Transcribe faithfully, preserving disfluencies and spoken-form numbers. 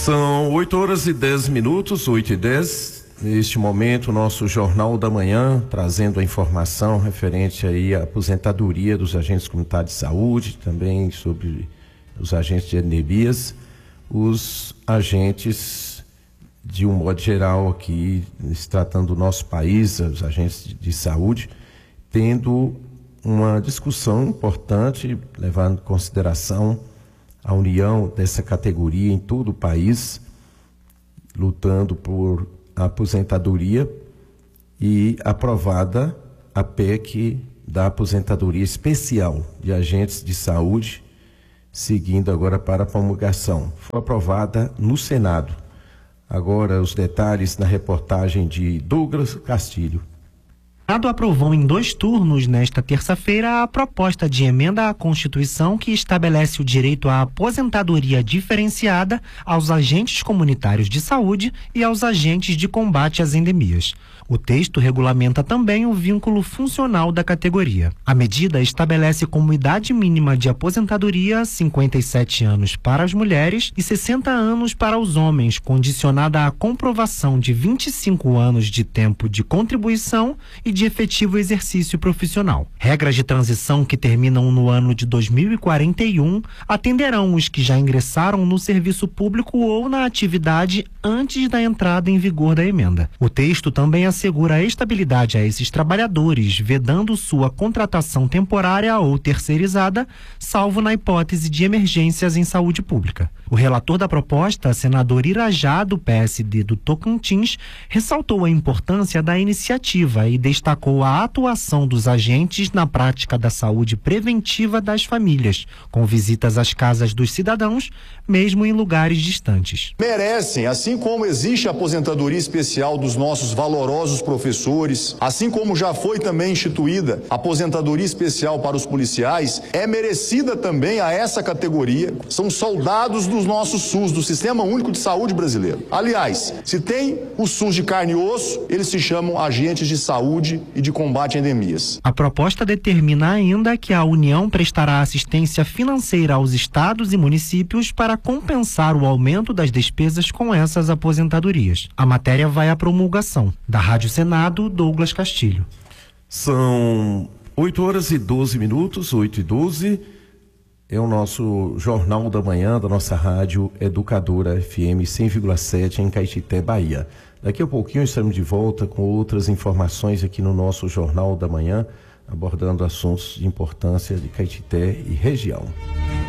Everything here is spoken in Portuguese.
São oito horas e dez minutos, oito e dez. Neste momento, o nosso Jornal da Manhã, trazendo a informação referente aí à aposentadoria dos agentes comunitários de saúde, também sobre os agentes de endemias, os agentes, de um modo geral aqui, se tratando do nosso país, os agentes de, de saúde, tendo uma discussão importante, levando em consideração a união dessa categoria em todo o país, lutando por a aposentadoria, e aprovada a P E C da aposentadoria especial de agentes de saúde, seguindo agora para a promulgação. Foi aprovada no Senado. Agora os detalhes na reportagem de Douglas Castilho. O Senado aprovou em dois turnos nesta terça-feira a proposta de emenda à Constituição que estabelece o direito à aposentadoria diferenciada aos agentes comunitários de saúde e aos agentes de combate às endemias. O texto regulamenta também o vínculo funcional da categoria. A medida estabelece como idade mínima de aposentadoria cinquenta e sete anos para as mulheres e sessenta anos para os homens, condicionada à comprovação de vinte e cinco anos de tempo de contribuição e de efetivo exercício profissional. Regras de transição que terminam no ano de dois mil e quarenta e um atenderão os que já ingressaram no serviço público ou na atividade antes da entrada em vigor da emenda. O texto também assegura a estabilidade a esses trabalhadores, vedando sua contratação temporária ou terceirizada, salvo na hipótese de emergências em saúde pública. O relator da proposta, senador Irajá, do P S D do Tocantins, ressaltou a importância da iniciativa e destacou a atuação dos agentes na prática da saúde preventiva das famílias, com visitas às casas dos cidadãos, mesmo em lugares distantes. Merecem, assim como existe a aposentadoria especial dos nossos valorosos professores, assim como já foi também instituída a aposentadoria especial para os policiais, é merecida também a essa categoria. São soldados dos nossos SUS, do Sistema Único de Saúde brasileiro. Aliás, se tem o SUS de carne e osso, eles se chamam agentes de saúde e de combate a endemias. A proposta determina ainda que a União prestará assistência financeira aos estados e municípios para compensar o aumento das despesas com essas aposentadorias. A matéria vai à promulgação. Da Rádio Senado, Douglas Castilho. São oito horas e doze minutos, oito e doze. É o nosso Jornal da Manhã da nossa Rádio Educadora F M cem vírgula sete em Caetité, Bahia. Daqui a pouquinho estamos de volta com outras informações aqui no nosso Jornal da Manhã, abordando assuntos de importância de Caetité e região.